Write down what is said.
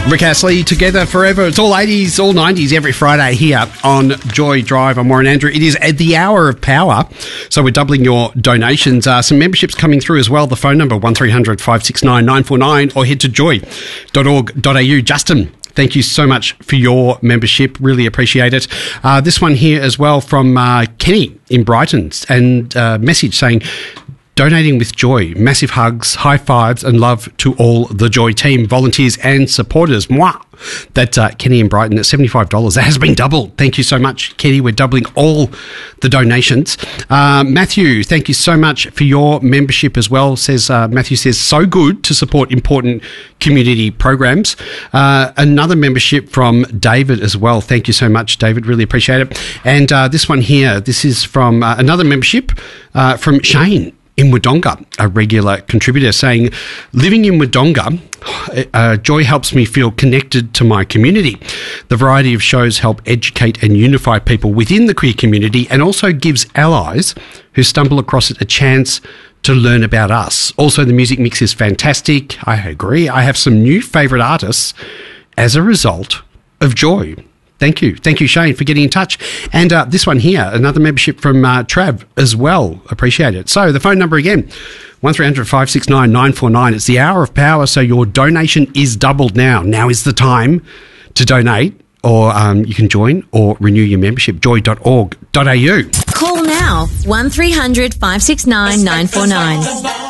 Rick Astley, Together Forever. It's all 80s, all 90s every Friday here on Joy Drive. I'm Warren Andrew. It is at the hour of power, so we're doubling your donations. Some memberships coming through as well. The phone number 1300 569 949 or head to joy.org.au. Justin, thank you so much for your membership. Really appreciate it. This one here as well from Kenny in Brighton, and message saying, donating with joy. Massive hugs, high fives and love to all the Joy team, volunteers and supporters. Mwah! That Kenny in Brighton at $75. That has been doubled. Thank you so much, Kenny. We're doubling all the donations. Matthew, thank you so much for your membership as well. Matthew says, so good to support important community programs. Another membership from David as well. Thank you so much, David. Really appreciate it. And this one here, this is from another membership from Shane in Wodonga, a regular contributor, saying, living in Wodonga, Joy helps me feel connected to my community. The variety of shows help educate and unify people within the queer community and also gives allies who stumble across it a chance to learn about us. Also, the music mix is fantastic. I agree. I have some new favourite artists as a result of Joy. Thank you. Thank you, Shane, for getting in touch. And this one here, another membership from Trav as well. Appreciate it. So the phone number again, 1300 569 949. It's the hour of power, so your donation is doubled now. Now is the time to donate, or you can join or renew your membership, joy.org.au. Call now, 1300 569 949.